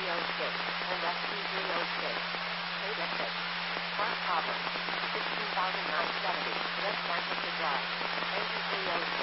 and ST306. Paid at 6. Smart problem. 16,970. West Manchester Drive. Engine 306.